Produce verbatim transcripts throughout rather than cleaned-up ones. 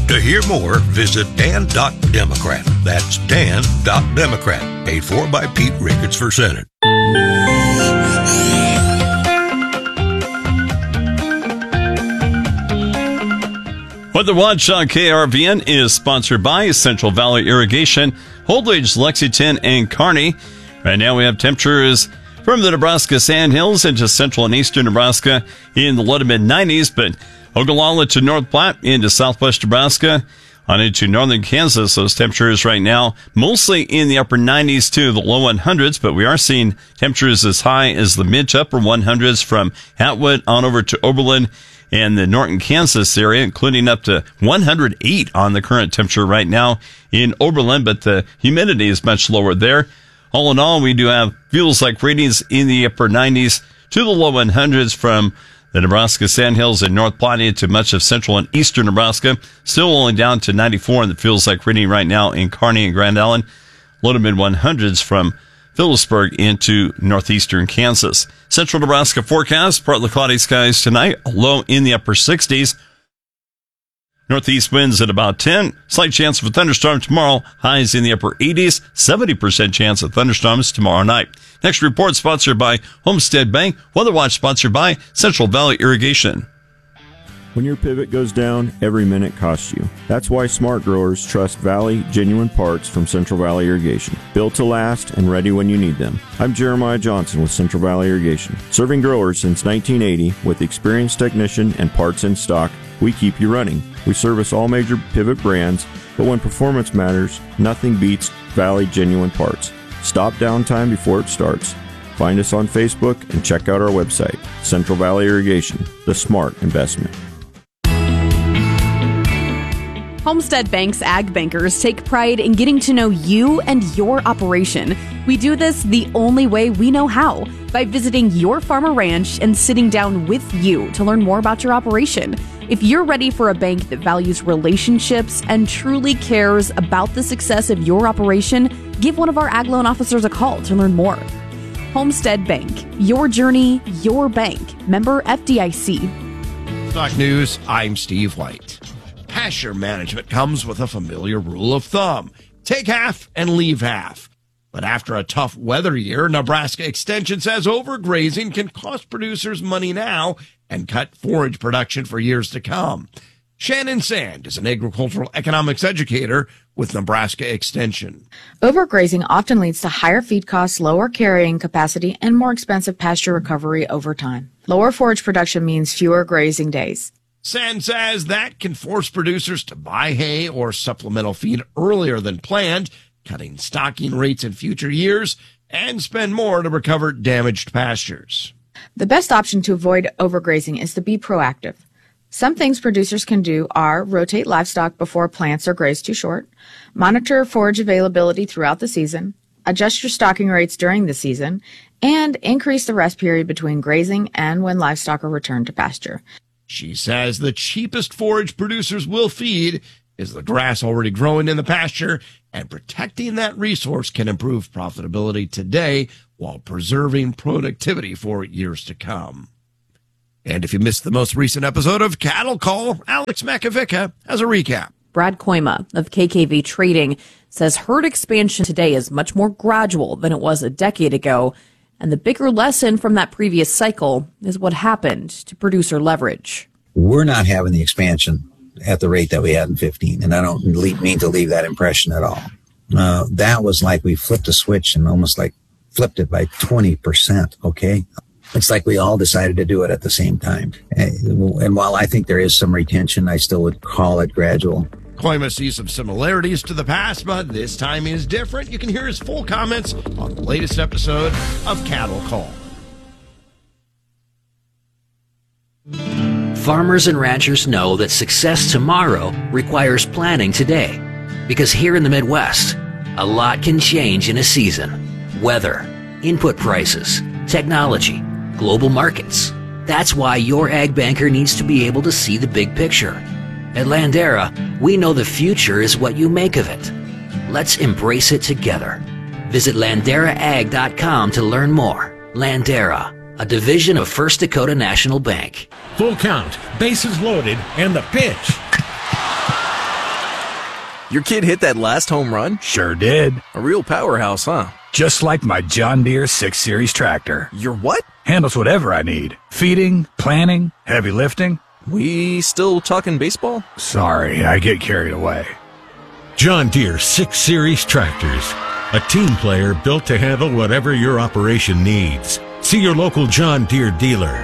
To hear more, visit dan dot democrat. That's dan dot democrat. Paid for by Pete Ricketts for Senate. Weather Watch on K R V N is sponsored by Central Valley Irrigation, Holdridge, Lexington, and Kearney. Right now we have temperatures from the Nebraska Sandhills into central and eastern Nebraska in the low to mid nineties, but Ogallala to North Platte into southwest Nebraska on into northern Kansas. Those temperatures right now mostly in the upper nineties to the low hundreds, but we are seeing temperatures as high as the mid to upper hundreds from Hatwood on over to Oberlin and the Norton, Kansas area, including up to one hundred eight on the current temperature right now in Oberlin, but the humidity is much lower there. All in all, we do have feels like readings in the upper nineties to the low hundreds from the Nebraska Sandhills and North Platte to much of central and eastern Nebraska. Still only down to ninety-four in the feels like reading right now in Kearney and Grand Island. Low to mid hundreds from Phillipsburg into northeastern Kansas. Central Nebraska forecast, partly cloudy skies tonight, a low in the upper sixties. Northeast winds at about ten. Slight chance of a thunderstorm tomorrow. Highs in the upper eighties. seventy percent chance of thunderstorms tomorrow night. Next report sponsored by Homestead Bank. Weather Watch sponsored by Central Valley Irrigation. When your pivot goes down, every minute costs you. That's why smart growers trust Valley genuine parts from Central Valley Irrigation. Built to last and ready when you need them. I'm Jeremiah Johnson with Central Valley Irrigation. Serving growers since nineteen eighty with experienced technician and parts in stock, we keep you running. We service all major pivot brands, but when performance matters, nothing beats Valley genuine parts. Stop downtime before it starts. Find us on Facebook and check out our website, Central Valley Irrigation, the smart investment. Homestead Bank's Ag Bankers take pride in getting to know you and your operation. We do this the only way we know how, by visiting your farm or ranch and sitting down with you to learn more about your operation. If you're ready for a bank that values relationships and truly cares about the success of your operation, give one of our Ag Loan officers a call to learn more. Homestead Bank, your journey, your bank. Member F D I C. Stock News, I'm Steve White. Pasture management comes with a familiar rule of thumb. Take half and leave half. But after a tough weather year, Nebraska Extension says overgrazing can cost producers money now and cut forage production for years to come. Shannon Sand is an agricultural economics educator with Nebraska Extension. Overgrazing often leads to higher feed costs, lower carrying capacity, and more expensive pasture recovery over time. Lower forage production means fewer grazing days. Sand says that can force producers to buy hay or supplemental feed earlier than planned, cutting stocking rates in future years, and spend more to recover damaged pastures. The best option to avoid overgrazing is to be proactive. Some things producers can do are rotate livestock before plants are grazed too short, monitor forage availability throughout the season, adjust your stocking rates during the season, and increase the rest period between grazing and when livestock are returned to pasture. She says the cheapest forage producers will feed is the grass already growing in the pasture, and protecting that resource can improve profitability today while preserving productivity for years to come. And if you missed the most recent episode of Cattle Call, Alex Makovica has a recap. Brad Koima of K K V Trading says herd expansion today is much more gradual than it was a decade ago. And the bigger lesson from that previous cycle is what happened to producer leverage. We're not having the expansion at the rate that we had in fifteen, and I don't mean to leave that impression at all. Uh, that was like we flipped a switch and almost like flipped it by twenty percent, okay? It's like we all decided to do it at the same time. And while I think there is some retention, I still would call it gradual. Koima sees some similarities to the past, but this time is different. You can hear his full comments on the latest episode of Cattle Call. Farmers and ranchers know that success tomorrow requires planning today. Because here in the Midwest, a lot can change in a season. Weather, input prices, technology, global markets. That's why your ag banker needs to be able to see the big picture. At Landera, we know the future is what you make of it. Let's embrace it together. Visit landera ag dot com to learn more. Landera, a division of First Dakota National Bank. Full count, bases loaded, and the pitch. Your kid hit that last home run? Sure did. A real powerhouse, huh? Just like my John Deere six series tractor. Your what? Handles whatever I need. Feeding, planting, heavy lifting. We still talking baseball? Sorry, I get carried away. John Deere six series tractors. A team player built to handle whatever your operation needs. See your local John Deere dealer.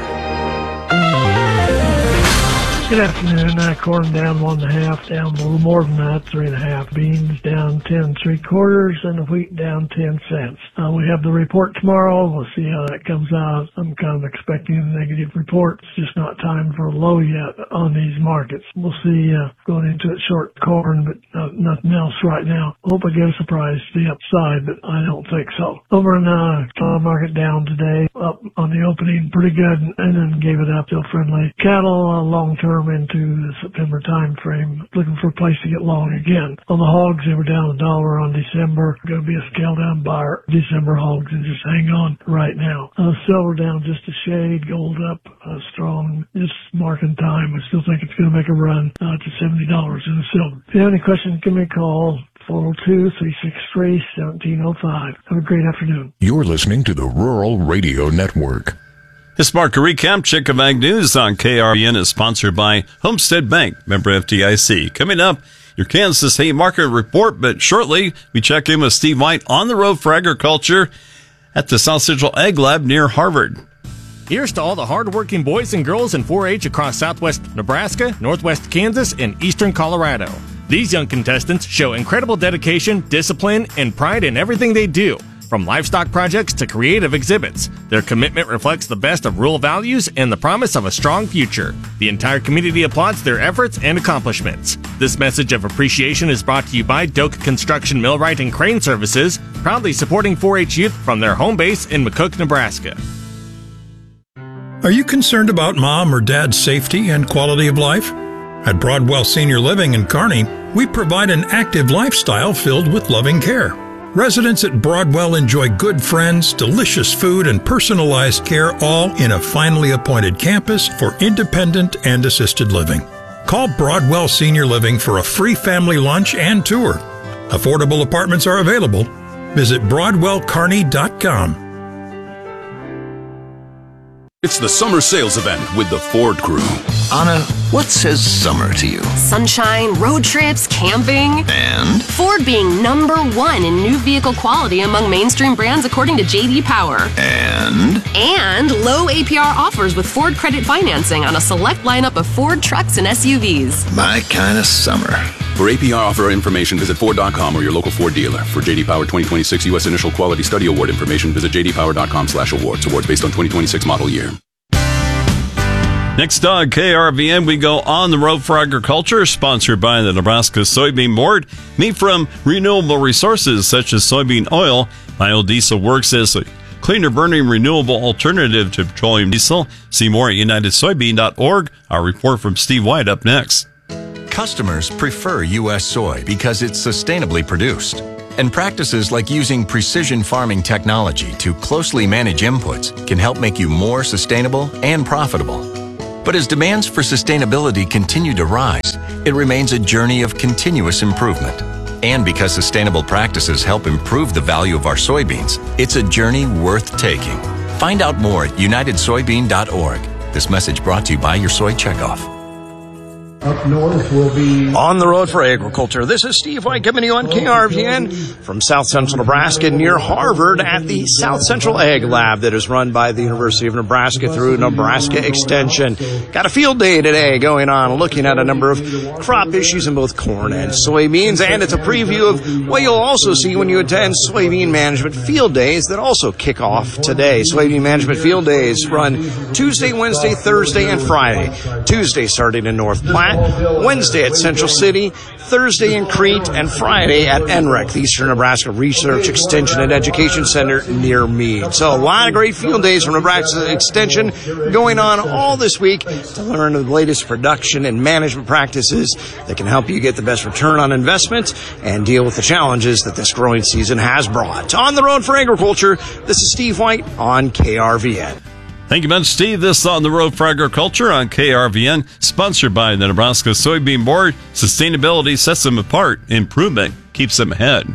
Good afternoon. Uh, corn down one and a half, down a little more than that, three and a half. Beans down ten three quarters, and the wheat down ten cents. Uh, we have the report tomorrow. We'll see how that comes out. I'm kind of expecting a negative report. It's just not time for a low yet on these markets. We'll see uh, going into it short corn, but uh, nothing else right now. Hope I get a surprise to the upside, but I don't think so. Over in the uh, market down today, up on the opening, pretty good, and then gave it up, still friendly. Cattle uh, long term into the September time frame, looking for a place to get long again. On the hogs, they were down a dollar on December. Going to be a scale down buyer. December hogs, and just hang on right now. Uh, silver down just a shade, gold up uh, strong. Just marking time. I still think it's going to make a run uh, to seventy dollars in the silver. If you have any questions, give me a call. four oh two, three six three, one seven oh five. Have a great afternoon. You're listening to the Rural Radio Network. This market recap, check of Ag News on K R V N is sponsored by Homestead Bank, member F D I C. Coming up, your Kansas Hay Market Report, but shortly we check in with Steve White on the road for agriculture at the South Central Ag Lab near Harvard. Here's to all the hardworking boys and girls in four H across southwest Nebraska, northwest Kansas, and eastern Colorado. These young contestants show incredible dedication, discipline, and pride in everything they do. From livestock projects to creative exhibits, their commitment reflects the best of rural values and the promise of a strong future. The entire community applauds their efforts and accomplishments. This message of appreciation is brought to you by Doak Construction Millwright and Crane Services, proudly supporting four H youth from their home base in McCook, Nebraska. Are you concerned about mom or dad's safety and quality of life? At Broadwell Senior Living in Kearney, we provide an active lifestyle filled with loving care. Residents at Broadwell enjoy good friends, delicious food, and personalized care, all in a finely appointed campus for independent and assisted living. Call Broadwell Senior Living for a free family lunch and tour. Affordable apartments are available. Visit broadwell kearney dot com. It's the summer sales event with the Ford Crew. Anna, what says summer to you? Sunshine, road trips, camping. And? Ford being number one in new vehicle quality among mainstream brands according to J D Power. And? And low A P R offers with Ford credit financing on a select lineup of Ford trucks and S U Vs. My kind of summer. For A P R offer information, visit Ford dot com or your local Ford dealer. For J D Power twenty twenty-six U S Initial Quality Study Award information, visit j d power dot com slash awards. Awards based on twenty twenty-six model year. Next on K R V N, we go on the road for agriculture, sponsored by the Nebraska Soybean Board. Meat from renewable resources such as soybean oil. Biodiesel works as a cleaner burning renewable alternative to petroleum diesel. See more at united soybean dot org. Our report from Steve White up next. Customers prefer U S soy because it's sustainably produced. And practices like using precision farming technology to closely manage inputs can help make you more sustainable and profitable. But as demands for sustainability continue to rise, it remains a journey of continuous improvement. And because sustainable practices help improve the value of our soybeans, it's a journey worth taking. Find out more at united soybean dot org. This message brought to you by your Soy Checkoff. Up north will be on the road for agriculture. This is Steve White coming to you on K R V N from South Central Nebraska near Harvard at the South Central Ag Lab that is run by the University of Nebraska through Nebraska Extension. Got a field day today going on, looking at a number of crop issues in both corn and soybeans, and it's a preview of what you'll also see when you attend soybean management field days that also kick off today. Soybean management field days run Tuesday, Wednesday, Thursday, and Friday. Tuesday starting in North Platte, Wednesday at Central City, Thursday in Crete, and Friday at N R E C, the Eastern Nebraska Research, Extension, and Education Center near Meade. So a lot of great field days from Nebraska Extension going on all this week to learn the latest production and management practices that can help you get the best return on investment and deal with the challenges that this growing season has brought. On the road for agriculture, this is Steve White on K R V N. Thank you much, Steve. This is On the Road for Agriculture on K R V N, sponsored by the Nebraska Soybean Board. Sustainability sets them apart. Improvement keeps them ahead.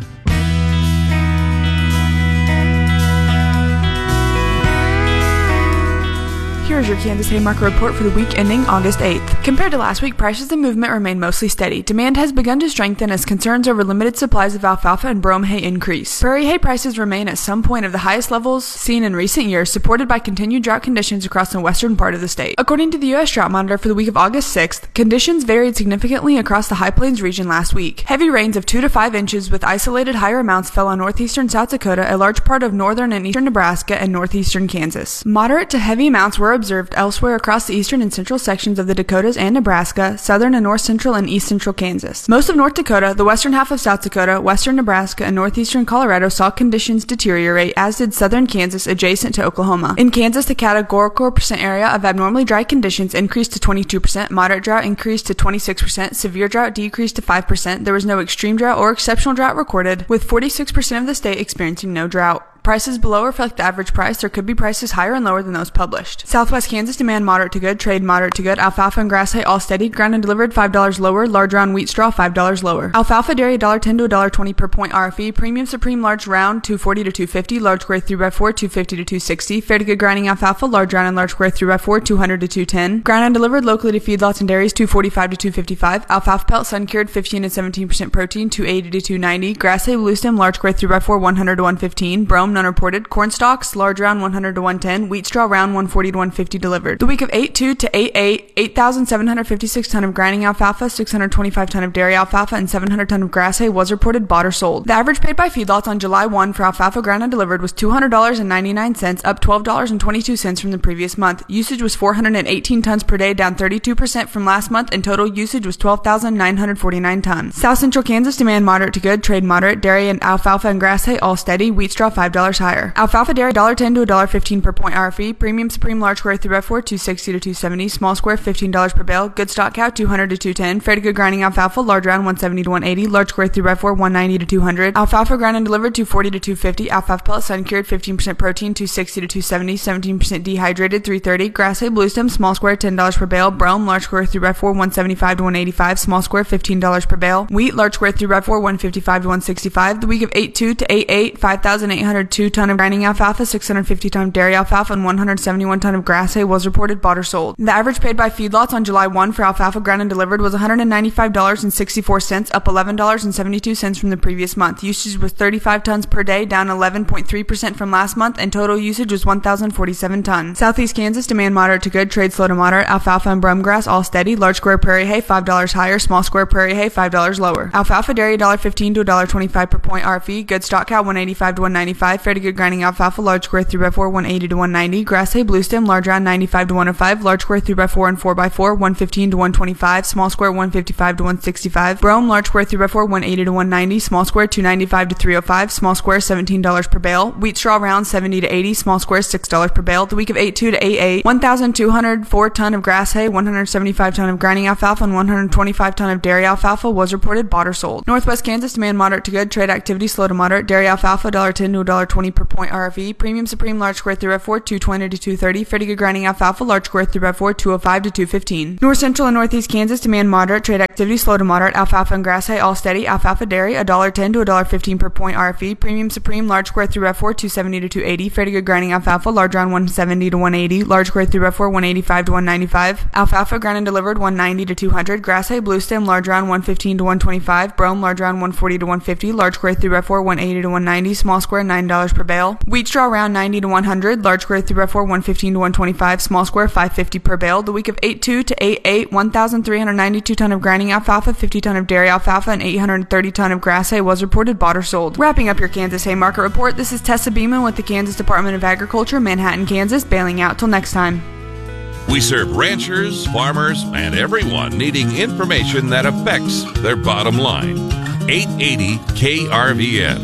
Here's your Kansas Haymarket report for the week ending August eighth. Compared to last week, prices and movement remain mostly steady. Demand has begun to strengthen as concerns over limited supplies of alfalfa and brome hay increase. Prairie hay prices remain at some point of the highest levels seen in recent years, supported by continued drought conditions across the western part of the state. According to the U S Drought Monitor for the week of August sixth, conditions varied significantly across the High Plains region last week. Heavy rains of two to five inches with isolated higher amounts fell on northeastern South Dakota, a large part of northern and eastern Nebraska, and northeastern Kansas. Moderate to heavy amounts were observed elsewhere across the eastern and central sections of the Dakotas and Nebraska, southern and north central and east central Kansas. Most of North Dakota, the western half of South Dakota, western Nebraska, and northeastern Colorado saw conditions deteriorate, as did southern Kansas adjacent to Oklahoma. In Kansas, the categorical percent area of abnormally dry conditions increased to twenty-two percent, moderate drought increased to twenty-six percent, severe drought decreased to five percent. There was no extreme drought or exceptional drought recorded, with forty-six percent of the state experiencing no drought. Prices below reflect the average price. There could be prices higher and lower than those published. Southwest Kansas demand moderate to good, trade moderate to good. Alfalfa and grass hay all steady. Ground and delivered five dollars lower. Large round wheat straw five dollars lower. Alfalfa dairy one dollar ten to one dollar twenty per point R F E. Premium Supreme large round two forty to two fifty. Large grade three by four two fifty to two sixty. Fair to good grinding alfalfa large round and large grade three by four two hundred to two ten. Ground and delivered locally to feedlots and dairies two forty-five to two fifty-five. Alfalfa pelt sun cured fifteen and seventeen percent protein two eighty to two ninety. Grass hay blue stem large grade three by four one hundred to one fifteen. Brome none reported. Corn stalks, large round one hundred to one ten, wheat straw round one forty to one fifty delivered. The week of eight two to eight eight, eight thousand seven hundred fifty-six ton of grinding alfalfa, six hundred twenty-five ton of dairy alfalfa, and seven hundred ton of grass hay was reported bought or sold. The average paid by feedlots on July first for alfalfa ground and delivered was two hundred dollars and ninety-nine cents, up twelve dollars and twenty-two cents from the previous month. Usage was four hundred eighteen tons per day, down thirty-two percent from last month, and total usage was twelve thousand nine hundred forty-nine tons. South Central Kansas demand moderate to good, trade moderate, dairy and alfalfa and grass hay all steady, wheat straw five dollars higher. Alfalfa dairy one dollar ten to one dollar fifteen per point R F E. Premium Supreme large square three by four two sixty to two seventy. Small square fifteen dollars per bale. Good stock cow two hundred to two ten. Fair to good grinding alfalfa large round one seventy to one eighty. Large square three by four one ninety to two hundred. Alfalfa ground and delivered two forty to two fifty. Alfalfa pellet sun cured fifteen percent protein two sixty to two seventy. seventeen percent dehydrated three thirty. Grass hay blue stem small square ten dollars per bale. Brome large square three by four one seventy-five to one eighty-five. Small square fifteen dollars per bale. Wheat large square three by four one fifty-five to one sixty-five. The week of eight two to eight eight, five thousand eight hundred two ton of grinding alfalfa, six hundred fifty ton of dairy alfalfa, and one hundred seventy-one ton of grass hay was reported bought or sold. The average paid by feedlots on July first for alfalfa ground and delivered was one hundred ninety-five dollars and sixty-four cents, up eleven dollars and seventy-two cents from the previous month. Usage was thirty-five tons per day, down eleven point three percent from last month, and total usage was one thousand forty-seven tons. Southeast Kansas demand moderate to good, trade slow to moderate. Alfalfa and brome grass all steady. Large square prairie hay five dollars higher. Small square prairie hay five dollars lower. Alfalfa dairy one dollar fifteen to one dollar twenty-five per point R F E. Good stock cow one eighty-five to one ninety-five. Fair to good grinding alfalfa large square three by four one eighty to one ninety. Grass hay blue stem large round ninety-five to one oh five. Large square three by four and four by four one fifteen to one twenty-five. Small square one fifty-five to one sixty-five. Brome large square three by four one eighty to one ninety. Small square two ninety-five to three oh five. Small square seventeen dollars per bale. Wheat straw round seventy to eighty. Small square six dollars per bale. The week of eight two to eight eight, one thousand two hundred four ton of grass hay, one hundred seventy-five ton of grinding alfalfa, and one hundred twenty-five ton of dairy alfalfa was reported bought or sold. Northwest Kansas demand moderate to good, trade activity slow to moderate. Dairy alfalfa one dollar ten to one dollar twenty per point R F E. Premium Supreme large square three by four two twenty to two thirty. Fair to good grinding alfalfa large square three by four two oh five to two fifteen. North Central and Northeast Kansas demand moderate, trade activity slow to moderate. Alfalfa and grass hay all steady. Alfalfa dairy one dollar ten to one dollar fifteen per point R F E. Premium Supreme large square three by four two seventy to two eighty. Fair to good grinding alfalfa large round one seventy to one eighty. Large square three by four one eighty-five to one ninety-five. Alfalfa ground and delivered one ninety to two hundred. Grass hay blue stem large round one fifteen to one twenty-five. Brome large round one forty to one fifty. Large square three by four one eighty to one ninety. Small square nine dollars per bale. Wheat straw round ninety to one hundred. Large square three by four one fifteen to one twenty-five. Small square five fifty per bale. The week of eight two to eight eight, one thousand three hundred ninety-two ton of grinding alfalfa, fifty ton of dairy alfalfa, and eight hundred thirty ton of grass hay was reported bought or sold. Wrapping up your Kansas Hay Market Report, this is Tessa Beeman with the Kansas Department of Agriculture, Manhattan, Kansas, bailing out till next time. We serve ranchers, farmers, and everyone needing information that affects their bottom line. eight eighty K R V N.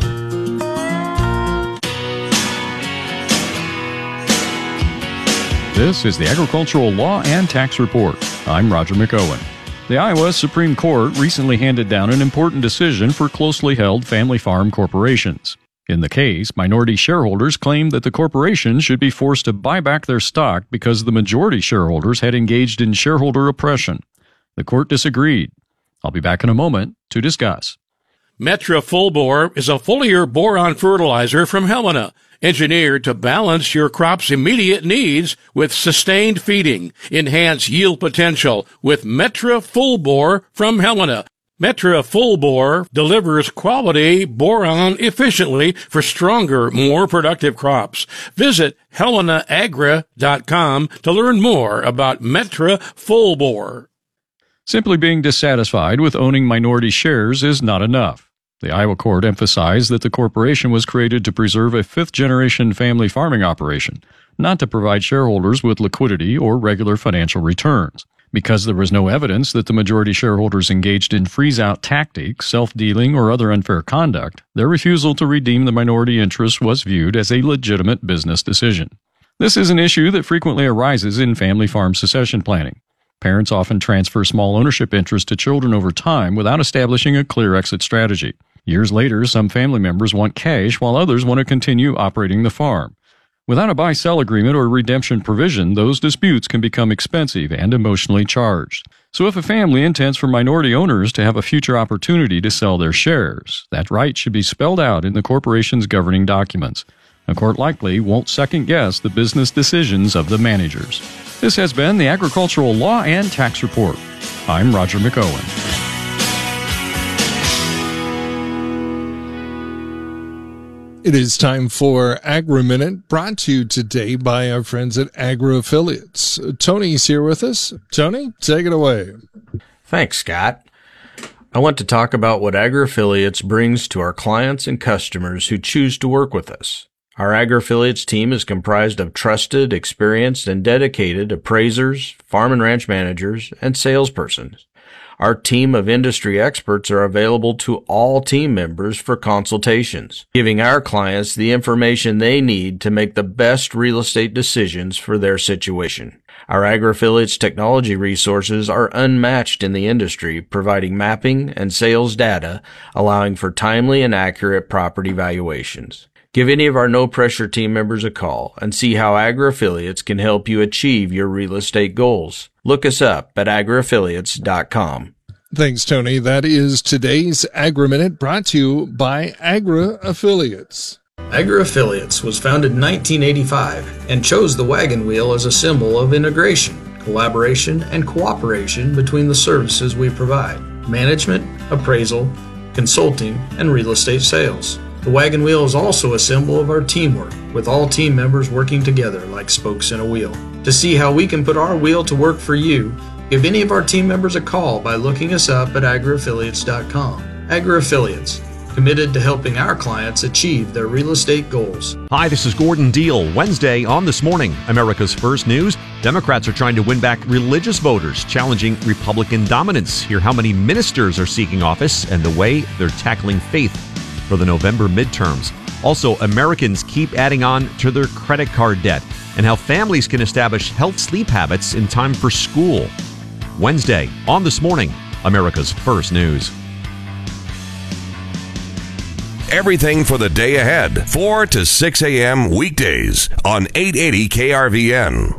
This is the Agricultural Law and Tax Report. I'm Roger McOwen. The Iowa Supreme Court recently handed down an important decision for closely held family farm corporations. In the case, minority shareholders claimed that the corporation should be forced to buy back their stock because the majority shareholders had engaged in shareholder oppression. The court disagreed. I'll be back in a moment to discuss. Metra Full-Bore is a foliar boron fertilizer from Helena, engineered to balance your crop's immediate needs with sustained feeding. Enhance yield potential with Metra Full-Bore from Helena. Metra Full-Bore delivers quality boron efficiently for stronger, more productive crops. Visit helena agra dot com to learn more about Metra Full-Bore. Simply being dissatisfied with owning minority shares is not enough. The Iowa court emphasized that the corporation was created to preserve a fifth-generation family farming operation, not to provide shareholders with liquidity or regular financial returns. Because there was no evidence that the majority shareholders engaged in freeze-out tactics, self-dealing, or other unfair conduct, their refusal to redeem the minority interest was viewed as a legitimate business decision. This is an issue that frequently arises in family farm succession planning. Parents often transfer small ownership interest to children over time without establishing a clear exit strategy. Years later, some family members want cash while others want to continue operating the farm. Without a buy-sell agreement or redemption provision, those disputes can become expensive and emotionally charged. So if a family intends for minority owners to have a future opportunity to sell their shares, that right should be spelled out in the corporation's governing documents. A court likely won't second-guess the business decisions of the managers. This has been the Agricultural Law and Tax Report. I'm Roger McOwen. It is time for Agri-Minute, brought to you today by our friends at Agri Affiliates. Tony's here with us. Tony, take it away. Thanks, Scott. I want to talk about what Agri Affiliates brings to our clients and customers who choose to work with us. Our Agri Affiliates team is comprised of trusted, experienced, and dedicated appraisers, farm and ranch managers, and salespersons. Our team of industry experts are available to all team members for consultations, giving our clients the information they need to make the best real estate decisions for their situation. Our Agri Affiliates technology resources are unmatched in the industry, providing mapping and sales data, allowing for timely and accurate property valuations. Give any of our no-pressure team members a call and see how Agri Affiliates can help you achieve your real estate goals. Look us up at agri affiliates dot com. Thanks, Tony. That is today's Agri-Minute, brought to you by Agri Affiliates. Agri Affiliates was founded in nineteen eighty-five and chose the wagon wheel as a symbol of integration, collaboration, and cooperation between the services we provide: management, appraisal, consulting, and real estate sales. The wagon wheel is also a symbol of our teamwork, with all team members working together like spokes in a wheel. To see how we can put our wheel to work for you, give any of our team members a call by looking us up at agri affiliates dot com. Agri Affiliates, committed to helping our clients achieve their real estate goals. Hi, this is Gordon Deal. Wednesday on This Morning, America's First News. Democrats are trying to win back religious voters, challenging Republican dominance. Hear how many ministers are seeking office and the way they're tackling faith for the November midterms. Also, Americans keep adding on to their credit card debt and how families can establish health sleep habits in time for school. Wednesday on This Morning, America's First News. Everything for the day ahead, four to six a.m. weekdays on eight eighty K R V N.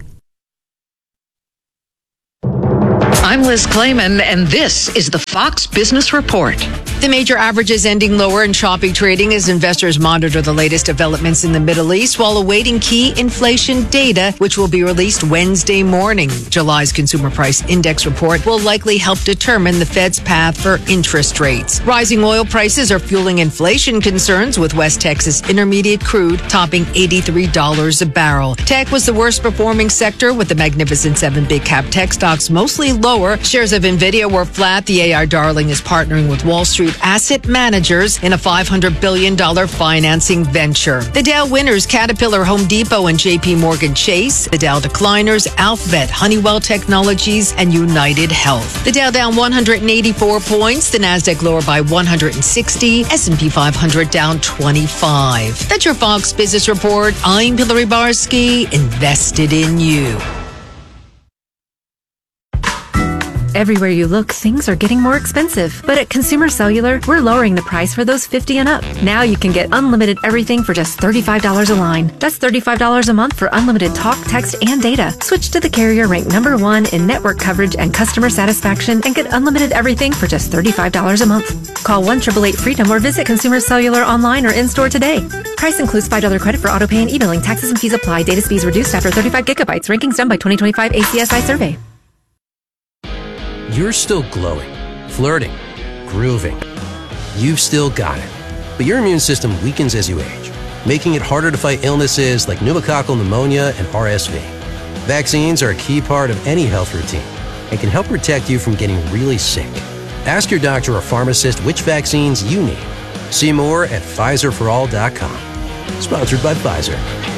I'm Liz Clayman, and this is the Fox Business Report. The major averages ending lower in choppy trading as investors monitor the latest developments in the Middle East while awaiting key inflation data, which will be released Wednesday morning. July's Consumer Price Index report will likely help determine the Fed's path for interest rates. Rising oil prices are fueling inflation concerns, with West Texas Intermediate crude topping eighty-three dollars a barrel. Tech was the worst performing sector, with the Magnificent Seven big cap tech stocks mostly lower. Shares of NVIDIA were flat. The A I darling is partnering with Wall Street asset managers in a five hundred billion dollars financing venture. The Dow winners: Caterpillar, Home Depot, and J P Morgan Chase. The Dow decliners: Alphabet, Honeywell Technologies, and United Health. The Dow down one hundred eighty-four points. The Nasdaq lower by one hundred sixty. S and P five hundred down twenty-five. That's your Fox Business Report. I'm Hillary Barsky, invested in you. Everywhere you look, things are getting more expensive. But at Consumer Cellular, we're lowering the price for those fifty and up. Now you can get unlimited everything for just thirty-five dollars a line. That's thirty-five dollars a month for unlimited talk, text, and data. Switch to the carrier ranked number one in network coverage and customer satisfaction and get unlimited everything for just thirty-five dollars a month. Call one eight eight eight freedom or visit Consumer Cellular online or in-store today. Price includes five dollars credit for autopay and e-billing. Taxes and fees apply. Data speeds reduced after thirty-five gigabytes. Rankings done by twenty twenty-five A C S I survey. You're still glowing, flirting, grooving. You've still got it. But your immune system weakens as you age, making it harder to fight illnesses like pneumococcal pneumonia and R S V. Vaccines are a key part of any health routine and can help protect you from getting really sick. Ask your doctor or pharmacist which vaccines you need. See more at Pfizer for all dot com. Sponsored by Pfizer.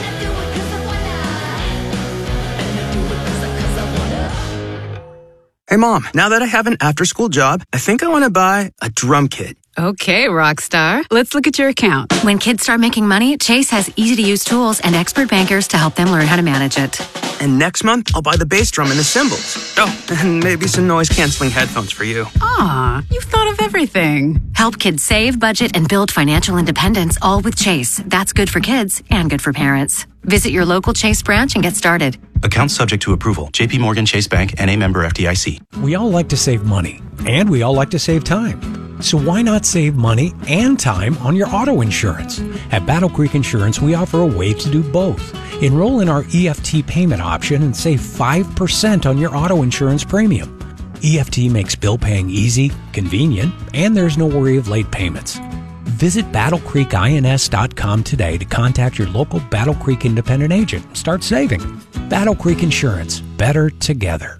Hey, Mom, now that I have an after-school job, I think I want to buy a drum kit. Okay, Rockstar. Let's look at your account. When kids start making money, Chase has easy-to-use tools and expert bankers to help them learn how to manage it. And next month, I'll buy the bass drum and the cymbals. Oh, and maybe some noise-canceling headphones for you. Aw, you've thought of everything. Help kids save, budget, and build financial independence, all with Chase. That's good for kids and good for parents. Visit your local Chase branch and get started. Account subject to approval. J P Morgan Chase Bank, N A member F D I C. We all like to save money, and we all like to save time. So why not save money and time on your auto insurance? At Battle Creek Insurance, we offer a way to do both. Enroll in our E F T payment option and save five percent on your auto insurance premium. E F T makes bill paying easy, convenient, and there's no worry of late payments. Visit battle creek ins dot com today to contact your local Battle Creek independent agent and start saving. Battle Creek Insurance. Better together.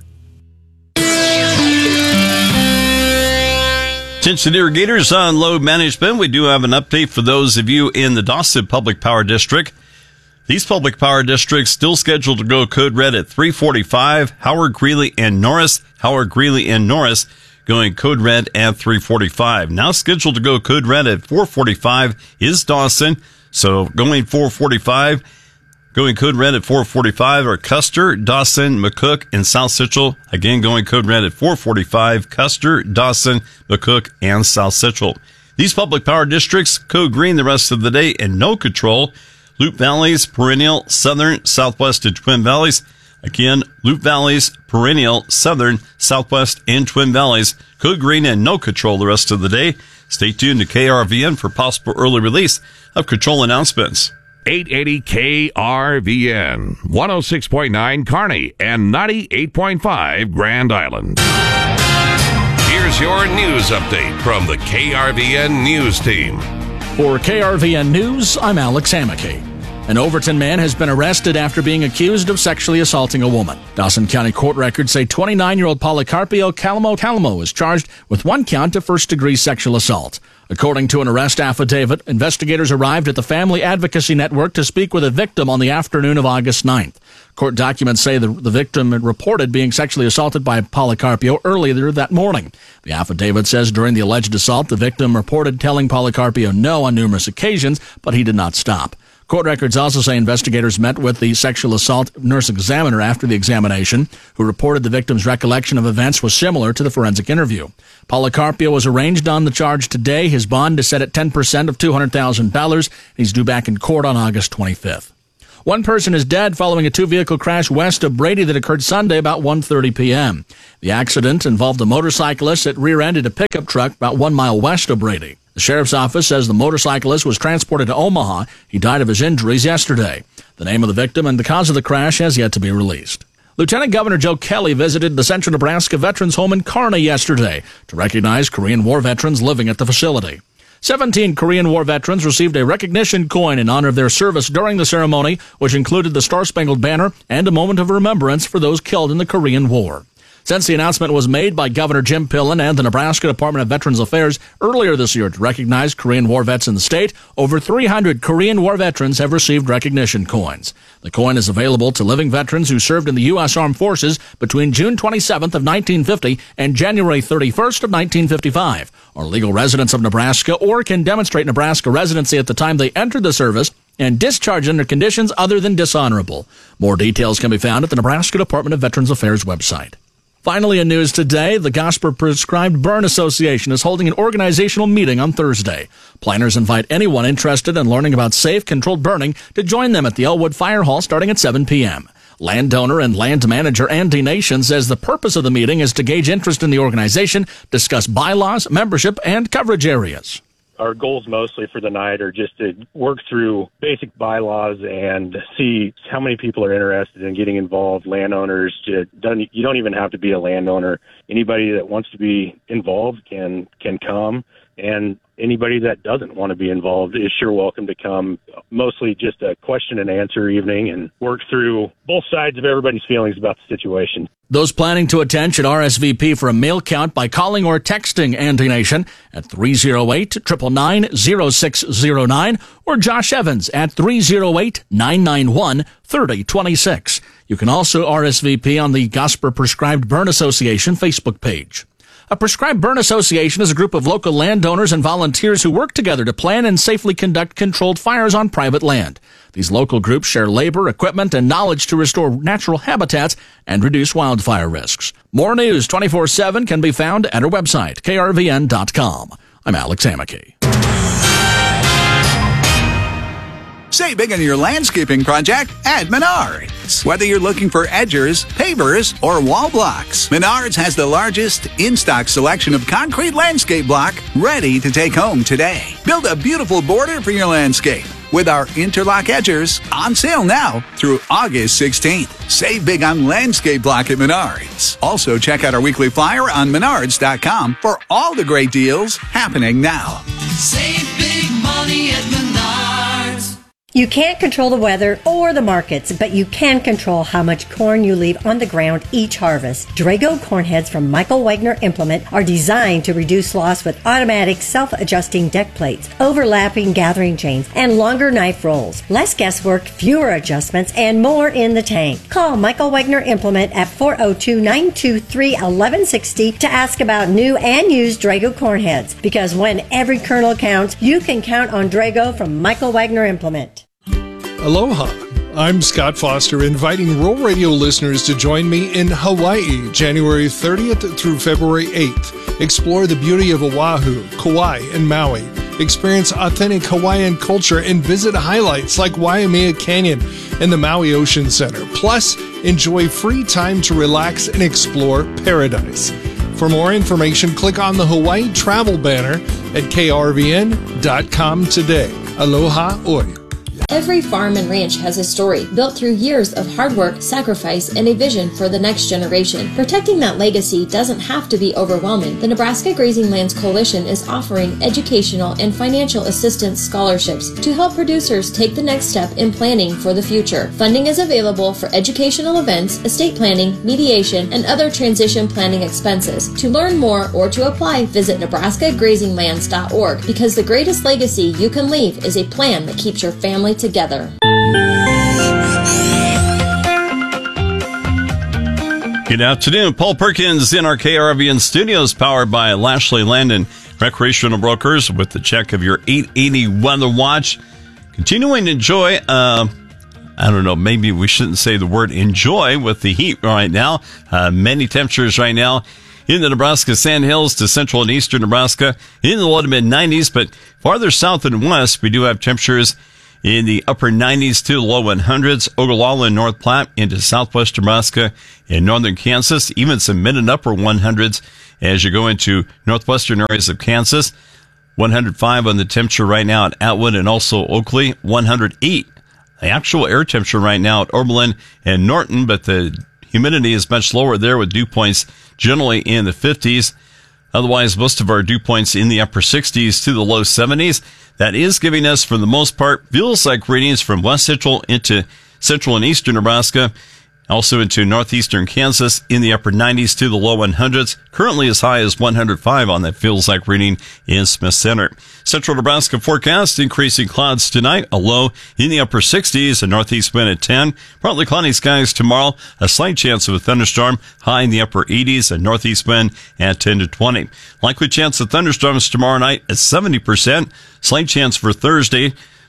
Attention irrigators on load management. We do have an update for those of you in the Dawson Public Power District. These public power districts still scheduled to go code red at three forty-five. Howard, Greeley, and Norris. Howard, Greeley, and Norris going code red at three forty-five. Now scheduled to go code red at four forty-five is Dawson. So going four forty-five, going code red at four forty-five are Custer, Dawson, McCook, and South Central. Again, going code red at four forty-five, Custer, Dawson, McCook, and South Central. These public power districts code green the rest of the day and no control. Loop Valleys, Perennial, Southern, Southwest, and Twin Valleys. Again, Loop Valleys, Perennial, Southern, Southwest, and Twin Valleys. Code green and no control the rest of the day. Stay tuned to K R V N for possible early release of control announcements. eight eighty K R V N, one oh six point nine Kearney, and ninety-eight point five Grand Island. Here's your news update from the K R V N News Team. For K R V N News, I'm Alex Hammaky. An Overton man has been arrested after being accused of sexually assaulting a woman. Dawson County court records say twenty-nine-year-old Policarpio Calamo Calamo was charged with one count of first-degree sexual assault. According to an arrest affidavit, investigators arrived at the Family Advocacy Network to speak with a victim on the afternoon of August ninth. Court documents say the, the victim had reported being sexually assaulted by Policarpio earlier that morning. The affidavit says during the alleged assault, the victim reported telling Policarpio no on numerous occasions, but he did not stop. Court records also say investigators met with the sexual assault nurse examiner after the examination, who reported the victim's recollection of events was similar to the forensic interview. Policarpio was arraigned on the charge today. His bond is set at ten percent of two hundred thousand dollars. He's due back in court on August twenty-fifth. One person is dead following a two-vehicle crash west of Brady that occurred Sunday about one thirty p.m. The accident involved a motorcyclist that rear-ended a pickup truck about one mile west of Brady. The sheriff's office says the motorcyclist was transported to Omaha. He died of his injuries yesterday. The name of the victim and the cause of the crash has yet to be released. Lieutenant Governor Joe Kelly visited the Central Nebraska Veterans Home in Kearney yesterday to recognize Korean War veterans living at the facility. Seventeen Korean War veterans received a recognition coin in honor of their service during the ceremony, which included the Star-Spangled Banner and a moment of remembrance for those killed in the Korean War. Since the announcement was made by Governor Jim Pillen and the Nebraska Department of Veterans Affairs earlier this year to recognize Korean War vets in the state, over three hundred Korean War veterans have received recognition coins. The coin is available to living veterans who served in the U S Armed Forces between June twenty-seventh of nineteen fifty and January thirty-first of nineteen fifty-five, are legal residents of Nebraska or can demonstrate Nebraska residency at the time they entered the service and discharge under conditions other than dishonorable. More details can be found at the Nebraska Department of Veterans Affairs website. Finally, in news today, the Gosper Prescribed Burn Association is holding an organizational meeting on Thursday. Planners invite anyone interested in learning about safe, controlled burning to join them at the Elwood Fire Hall starting at seven p.m. Landowner and land manager Andy Nation says the purpose of the meeting is to gauge interest in the organization, discuss bylaws, membership, and coverage areas. Our goals mostly for the night are just to work through basic bylaws and see how many people are interested in getting involved. Landowners, you don't even have to be a landowner. Anybody that wants to be involved can can come, and anybody that doesn't want to be involved is sure welcome to come. Mostly just a question and answer evening and work through both sides of everybody's feelings about the situation. Those planning to attend should R S V P for a mail count by calling or texting Andy Nation at three oh eight, nine nine nine, oh six oh nine or Josh Evans at three oh eight, nine nine one, three oh two six. You can also R S V P on the Gosper Prescribed Burn Association Facebook page. A Prescribed Burn Association is a group of local landowners and volunteers who work together to plan and safely conduct controlled fires on private land. These local groups share labor, equipment, and knowledge to restore natural habitats and reduce wildfire risks. More news twenty-four seven can be found at our website, K R V N dot com. I'm Alex Hamake. Save big on your landscaping project at Menards. Whether you're looking for edgers, pavers, or wall blocks, Menards has the largest in-stock selection of concrete landscape block ready to take home today. Build a beautiful border for your landscape with our interlock edgers on sale now through August sixteenth. Save big on landscape block at Menards. Also, check out our weekly flyer on menards dot com for all the great deals happening now. Save big money at Menards. You can't control the weather or the markets, but you can control how much corn you leave on the ground each harvest. Drago corn heads from Michael Wagner Implement are designed to reduce loss with automatic self-adjusting deck plates, overlapping gathering chains, and longer knife rolls. Less guesswork, fewer adjustments, and more in the tank. Call Michael Wagner Implement at four oh two, nine two three, one one six oh to ask about new and used Drago corn heads, because when every kernel counts, you can count on Drago from Michael Wagner Implement. Aloha. I'm Scott Foster, inviting Rural Radio listeners to join me in Hawaii, January thirtieth through February eighth. Explore the beauty of Oahu, Kauai, and Maui. Experience authentic Hawaiian culture and visit highlights like Waimea Canyon and the Maui Ocean Center. Plus, enjoy free time to relax and explore paradise. For more information, click on the Hawaii travel banner at K R V N dot com today. Aloha oi. Every farm and ranch has a story built through years of hard work, sacrifice, and a vision for the next generation. Protecting that legacy doesn't have to be overwhelming. The Nebraska Grazing Lands Coalition is offering educational and financial assistance scholarships to help producers take the next step in planning for the future. Funding is available for educational events, estate planning, mediation, and other transition planning expenses. To learn more or to apply, visit Nebraska Grazing Lands dot org, because the greatest legacy you can leave is a plan that keeps your family together. Good afternoon. Paul Perkins in our K R V N studios, powered by Lashley Landon Recreational Brokers, with the check of your eight eighty weather watch. Continuing to enjoy, uh, I don't know, maybe we shouldn't say the word enjoy with the heat right now. Uh, many temperatures right now in the Nebraska Sandhills to central and eastern Nebraska in the low to mid nineties, but farther south and west, we do have temperatures in the upper nineties to low hundreds. Ogallala and North Platte into southwest Nebraska and northern Kansas, even some mid and upper hundreds as you go into northwestern areas of Kansas. one hundred five on the temperature right now at Atwood and also Oakley. one hundred eight the actual air temperature right now at Oberlin and Norton, but the humidity is much lower there with dew points generally in the fifties. Otherwise, most of our dew points in the upper sixties to the low seventies. That is giving us, for the most part, feels like readings from west central into central and eastern Nebraska, also into northeastern Kansas in the upper nineties to the low hundreds. Currently as high as one hundred five on that feels like reading in Smith Center. Central Nebraska forecast, increasing clouds tonight, a low in the upper sixties, a northeast wind at ten. Partly cloudy skies tomorrow, a slight chance of a thunderstorm, high in the upper eighties, a northeast wind at ten to twenty. Likely chance of thunderstorms tomorrow night at seventy percent. Slight chance for Thursday.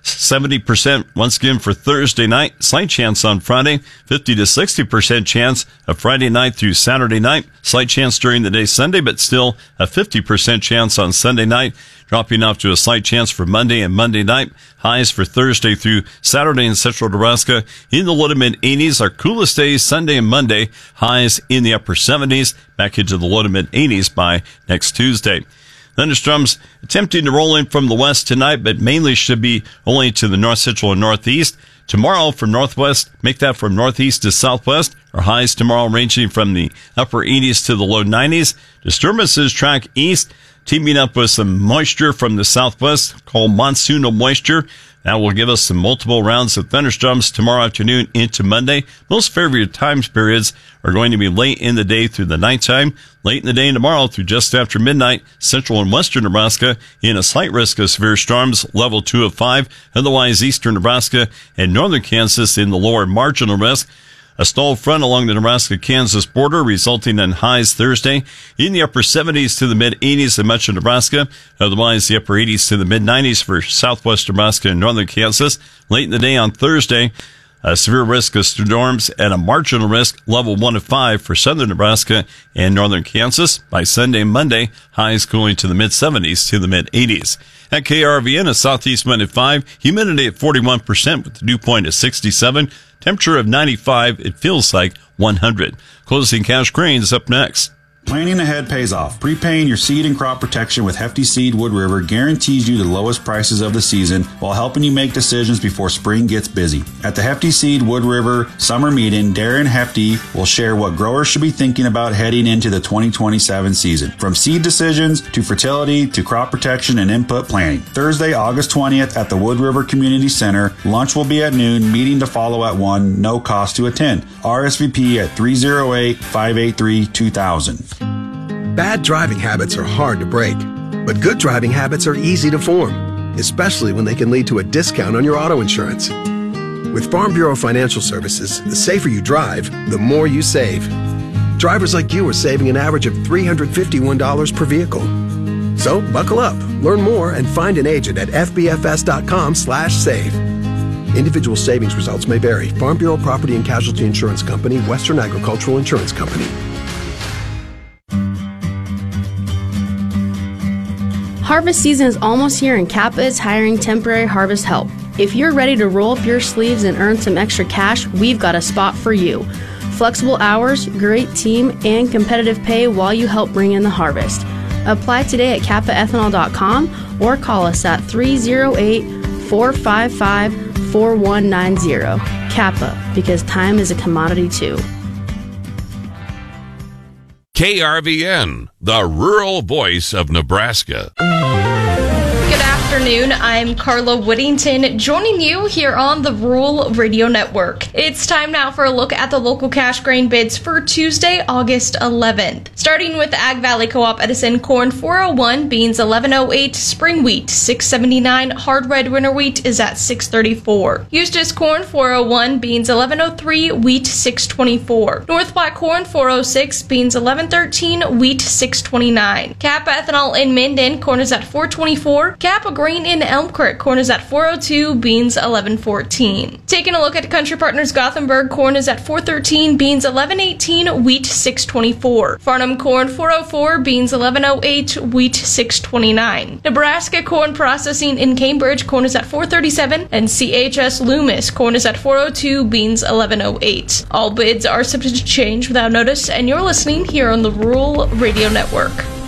seventy percent once again for Thursday night. Slight chance on Friday. fifty to sixty percent chance of Friday night through Saturday night. Slight chance during the day Sunday, but still a fifty percent chance on Sunday night. Dropping off to a slight chance for Monday and Monday night. Highs for Thursday through Saturday in central Nebraska in the low to mid eighties. Our coolest days Sunday and Monday. Highs in the upper seventies. Back into the low to mid eighties by next Tuesday. Thunderstorms attempting to roll in from the west tonight, but mainly should be only to the north central and northeast. Tomorrow from northwest, make that from northeast to southwest. Our highs tomorrow ranging from the upper eighties to the low nineties. Disturbances track east, teaming up with some moisture from the southwest called monsoonal moisture. That will give us some multiple rounds of thunderstorms tomorrow afternoon into Monday. Most favored time periods are going to be late in the day through the nighttime, late in the day tomorrow through just after midnight, central and western Nebraska in a slight risk of severe storms, level two of five. Otherwise, eastern Nebraska and northern Kansas in the lower marginal risk. A stalled front along the Nebraska-Kansas border, resulting in highs Thursday in the upper seventies to the mid-eighties in much of Nebraska. Otherwise, the upper eighties to the mid-nineties for southwest Nebraska and northern Kansas. Late in the day on Thursday, a severe risk of storms and a marginal risk, level one of five for southern Nebraska and northern Kansas. By Sunday and Monday, highs cooling to the mid-seventies to the mid-eighties. At K R V N, a southeast wind at five, humidity at forty-one percent with the dew point at sixty-seven. Temperature of ninety-five, it feels like one hundred. Closing Cash Cranes up next. Planning ahead pays off. Prepaying your seed and crop protection with Hefty Seed Wood River guarantees you the lowest prices of the season while helping you make decisions before spring gets busy. At the Hefty Seed Wood River Summer Meeting, Darren Hefty will share what growers should be thinking about heading into the twenty twenty-seven season. From seed decisions to fertility to crop protection and input planning. Thursday, August twentieth at the Wood River Community Center. Lunch will be at noon, meeting to follow at one, no cost to attend. R S V P at three oh eight, five eight three, two thousand. Bad driving habits are hard to break, but good driving habits are easy to form, especially when they can lead to a discount on your auto insurance. With Farm Bureau Financial Services, the safer you drive, the more you save. Drivers like you are saving an average of three hundred fifty-one dollars per vehicle. So buckle up, learn more, and find an agent at f b f s dot com slash save. Individual savings results may vary. Farm Bureau Property and Casualty Insurance Company, Western Agricultural Insurance Company. Harvest season is almost here and Kappa is hiring temporary harvest help. If you're ready to roll up your sleeves and earn some extra cash, we've got a spot for you. Flexible hours, great team, and competitive pay while you help bring in the harvest. Apply today at kappa ethanol dot com or call us at three oh eight, four five five, four one nine zero. Kappa, because time is a commodity too. K R V N, the rural voice of Nebraska. Good afternoon. I'm Carla Whittington, joining you here on the Rural Radio Network. It's time now for a look at the local cash grain bids for Tuesday, August eleventh. Starting with Ag Valley Co-op Edison, corn four oh one, beans eleven oh eight, spring wheat six seventy-nine, hard red winter wheat is at six thirty-four. Eustis corn four oh one, beans eleven oh three, wheat six twenty-four. North Platte corn four oh six, beans eleven thirteen, wheat six twenty-nine. Kappa ethanol in Minden, corn is at four twenty-four. Kappa grain in Elm Creek, corn is at four oh two, beans eleven fourteen. Taking a look at Country Partners Gothenburg, corn is at four thirteen, beans eleven eighteen, wheat six twenty-four. Farnham corn four oh four, beans eleven oh eight, wheat six twenty-nine. Nebraska corn processing in Cambridge, corn is at four thirty-seven, and C H S Loomis, corn is at four oh two, beans eleven oh eight. All bids are subject to change without notice, and you're listening here on the Rural Radio Network.